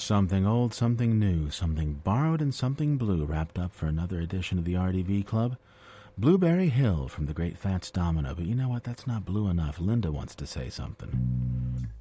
Something old, something new, something borrowed and something blue wrapped up for another edition of the RDV Club. Blueberry Hill from the Great Fats Domino. But you know what? That's not blue enough. Linda wants to say something.